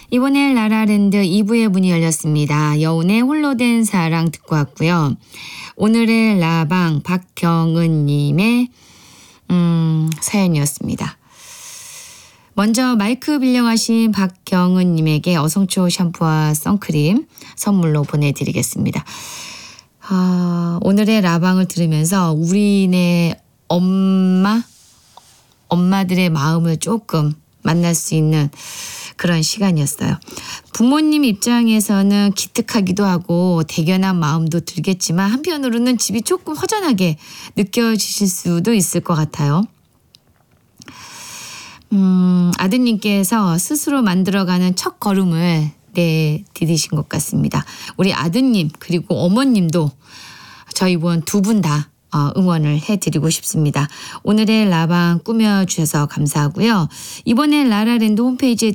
이번에 라라랜드 2부의 문이 열렸습니다. 여운의 홀로 된 사랑 듣고 왔고요. 오늘의 라방 박경은님의 사연이었습니다. 먼저 마이크 빌려가신 박경은님에게 어성초 샴푸와 선크림 선물로 보내드리겠습니다. 오늘의 라방을 들으면서 우리네 엄마들의 마음을 조금 만날 수 있는 그런 시간이었어요. 부모님 입장에서는 기특하기도 하고 대견한 마음도 들겠지만 한편으로는 집이 조금 허전하게 느껴지실 수도 있을 것 같아요. 아드님께서 스스로 만들어가는 첫 걸음을 내디디신 것 같습니다. 우리 아드님 그리고 어머님도 저희 분 두 분 다 응원을 해드리고 싶습니다. 오늘의 라방 꾸며주셔서 감사하고요. 이번에 라라랜드 홈페이지에